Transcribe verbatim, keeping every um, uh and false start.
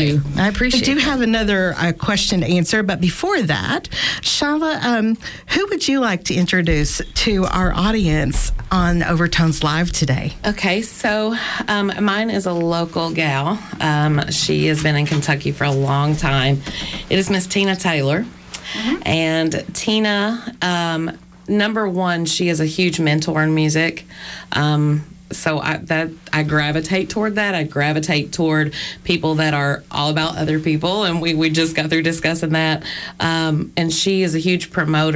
great. you. I appreciate I do it. have another uh, question to answer, but before that, Shala, um, who would you like to introduce to our audience on Overtones Live today? Okay, so um, mine is a local gal. Um, she has been in Kentucky for a long time. It is Miss Tina Taylor. Mm-hmm. And Tina, um, number one, she is a huge mentor in music. Um, so I, that I gravitate toward that. I gravitate toward people that are all about other people, and we, we just got through discussing that. Um, and she is a huge promoter